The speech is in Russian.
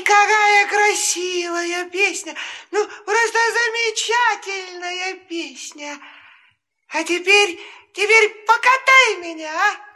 какая красивая песня. Ну, просто замечательная песня. А теперь покатай меня, а?